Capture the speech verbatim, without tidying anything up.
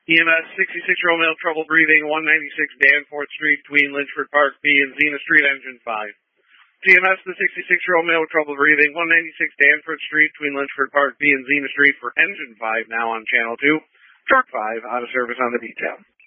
E M S, sixty-six-year-old male, trouble breathing, one ninety-six Danforth Street between Lynchford Park B and Zena Street, engine five. T M S, the sixty-six-year-old male with trouble breathing, one ninety-six Danforth Street between Lynchford Park B and Zena Street for engine five, now on channel two. Truck five, out of service on the detail.